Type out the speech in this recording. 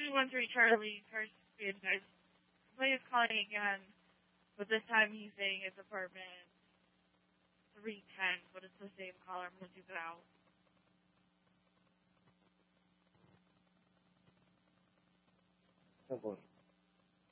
213 Charlie, Carson guys. Somebody is calling again, but this time he's saying it's apartment 310, but it's the same caller. I'm going to do it out. Tá bom.